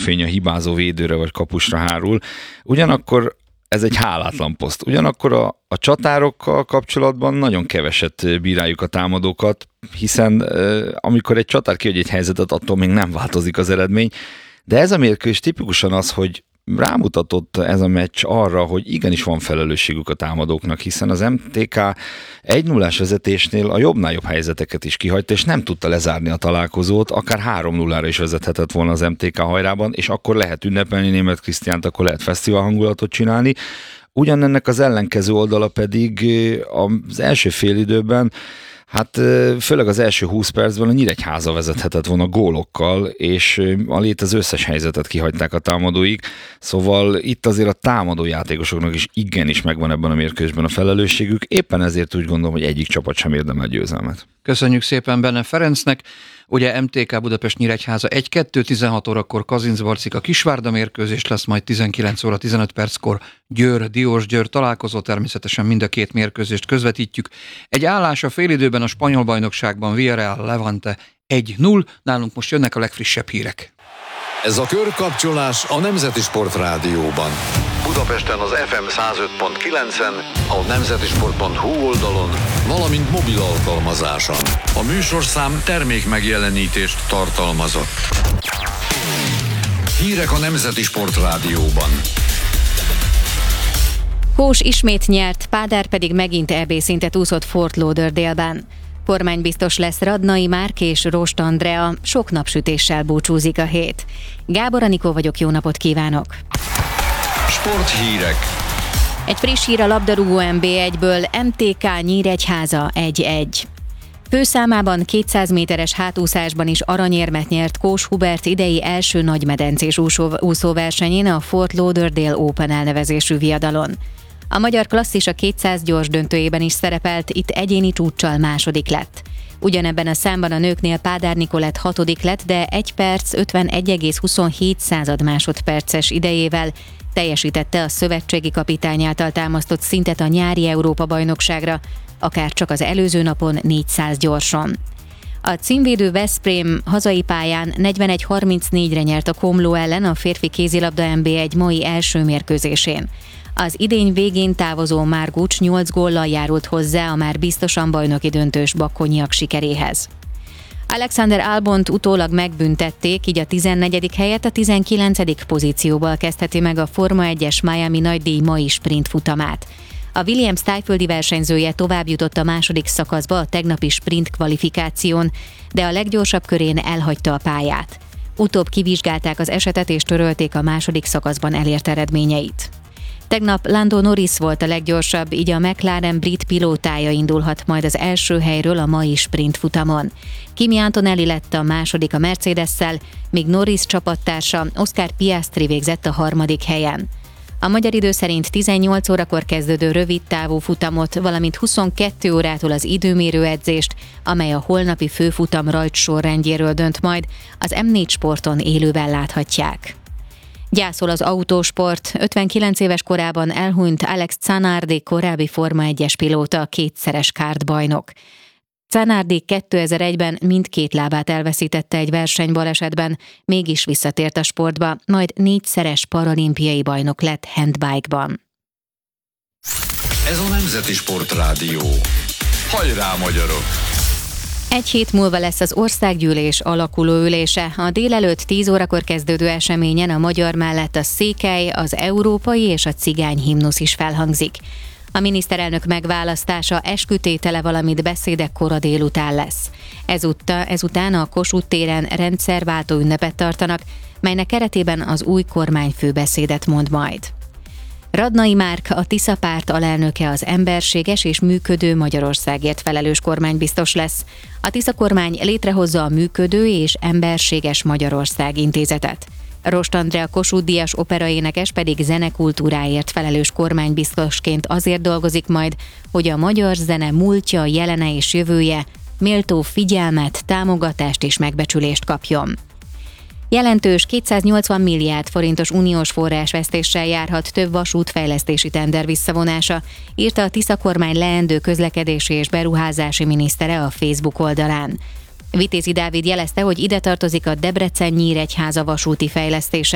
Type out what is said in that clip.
fény a hibázó védőre vagy kapusra hárul. Ugyanakkor ez egy hálátlan poszt. Ugyanakkor a csatárokkal kapcsolatban nagyon keveset bíráljuk a támadókat, hiszen amikor egy csatár kiadja egy helyzetet, attól még nem változik az eredmény. De ez a mérkőzés tipikusan az, hogy rámutatott ez a meccs arra, hogy igenis van felelősségük a támadóknak, hiszen az MTK 1-0-ás vezetésnél a jobbnál jobb helyzeteket is kihagyta, és nem tudta lezárni a találkozót, akár 3-0-ra is vezethetett volna az MTK hajrában, és akkor lehet ünnepelni Németh Krisztiánt, akkor lehet fesztivál hangulatot csinálni. Ugyanennek az ellenkező oldala pedig az első félidőben, hát főleg az első 20 percben a Nyíregyháza vezethetett volna gólokkal, és a létező összes helyzetet kihagyták a támadóik, szóval itt azért a támadó játékosoknak is igenis megvan ebben a mérkőzésben a felelősségük, éppen ezért úgy gondolom, hogy egyik csapat sem érdemel győzelmet. Köszönjük szépen Benne Ferencnek. Ugye MTK Budapest Nyíregyháza 1-2, 16 órakor Kazincbarcika Kisvárda mérkőzés lesz, majd 19 óra 15 perckor Győr Diósgyőr találkozó, természetesen mind a két mérkőzést közvetítjük. Egy állás a félidőben a spanyol bajnokságban, Villarreal Levante 1-0, nálunk most jönnek a legfrissebb hírek. Ez a körkapcsolás a Nemzeti Sport Rádióban. Budapesten az FM 105.9-en, a nemzetisport.hu oldalon, valamint mobil alkalmazáson. A műsorszám termék megjelenítést tartalmazott. Hírek a Nemzeti Sport Rádióban. Kós ismét nyert, Pádár pedig megint EB szintet úszott Fort Lauderdale-ben. Kormánybiztos lesz Radnai Márk és Rost Andrea, sok napsütéssel búcsúzik a hét. Gábor Anikó vagyok, jó napot kívánok! Sporthírek. Egy friss hír a labdarúgó NB1-ből, MTK Nyíregyháza 1-1. Főszámában 200 méteres hátúszásban is aranyérmet nyert Kós Hubert idei első nagymedencés úszóversenyén, a Fort Lauderdale Open elnevezésű viadalon. A magyar klasszis a 200 gyors döntőjében is szerepelt, itt egyéni csúccsal második lett. Ugyanebben a számban a nőknél Pádár Nikolett hatodik lett, de 1 perc 51,27 másodperces idejével teljesítette a szövetségi kapitány által támasztott szintet a nyári Európa-bajnokságra, akár csak az előző napon 400 gyorson. A címvédő Veszprém hazai pályán 41-34-re nyert a Komló ellen a férfi kézilabda NB1 mai első mérkőzésén. Az idény végén távozó Márgucs 8 góllal járult hozzá a már biztosan bajnoki döntős bakkonyiak sikeréhez. Alexander Albont utólag megbüntették, így a 14. helyet a 19. pozícióval kezdheti meg a Forma 1-es Miami nagydíj mai sprint futamát. A Williams tájföldi versenyzője tovább jutott a második szakaszba a tegnapi sprint kvalifikáción, de a leggyorsabb körén elhagyta a pályát. Utóbb kivizsgálták az esetet és törölték a második szakaszban elért eredményeit. Tegnap Lando Norris volt a leggyorsabb, így a McLaren brit pilótája indulhat majd az első helyről a mai sprint futamon. Kimi Antonelli lett a második a Mercedes-szel, míg Norris csapattársa Oscar Piastri végzett a harmadik helyen. A magyar idő szerint 18 órakor kezdődő rövid távú futamot, valamint 22 órától az időmérő edzést, amely a holnapi főfutam rajtsorrendjéről dönt majd, az M4 Sporton élőben láthatják. Gyászol az autósport, 59 éves korában elhunyt Alex Zanardi, korábbi Forma 1-es pilóta, kétszeres kártbajnok. Zanardi 2001-ben mindkét lábát elveszítette egy versenybalesetben, mégis visszatért a sportba, majd 4-szeres paralimpiai bajnok lett handbike-ban. Ez a Nemzeti Sport Rádió. Hajrá, magyarok! Egy hét múlva lesz az országgyűlés alakuló ülése. A délelőtt 10 órakor kezdődő eseményen a magyar mellett a székely, az európai és a cigány himnusz is felhangzik. A miniszterelnök megválasztása eskütétele, valamint beszédek kora délután lesz. Ezután a Kossuth téren rendszerváltó ünnepet tartanak, melynek keretében az új kormányfő beszédet mond majd. Radnai Márk, a Tisza párt alelnöke, az emberséges és működő Magyarországért felelős kormánybiztos lesz. A Tisza kormány létrehozza a Működő és Emberséges Magyarország intézetet. Rost Andrea Kossuth-díjas operaénekes pedig zenekultúráért felelős kormánybiztosként azért dolgozik majd, hogy a magyar zene múltja, jelene és jövője méltó figyelmet, támogatást és megbecsülést kapjon. Jelentős 280 milliárd forintos uniós forrásvesztéssel járhat több vasútfejlesztési tender visszavonása, írta a Tisza kormány leendő közlekedési és beruházási minisztere a Facebook oldalán. Vitézi Dávid jelezte, hogy ide tartozik a Debrecen-Nyíregyháza vasúti fejlesztése,